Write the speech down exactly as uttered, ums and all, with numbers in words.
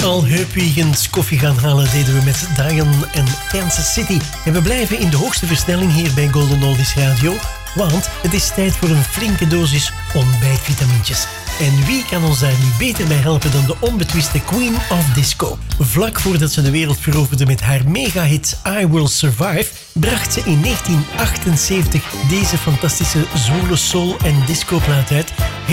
Al heupwegens koffie gaan halen deden we met Diane en Kansas City. En we blijven in de hoogste versnelling hier bij Golden Oldies Radio, want het is tijd voor een flinke dosis ontbijtvitamintjes. En wie kan ons daar nu beter bij helpen dan de onbetwiste Queen of Disco? Vlak voordat ze de wereld veroverde met haar megahit I Will Survive, bracht ze in negentien achtenzeventig deze fantastische zwoele soul- en discoplaat uit.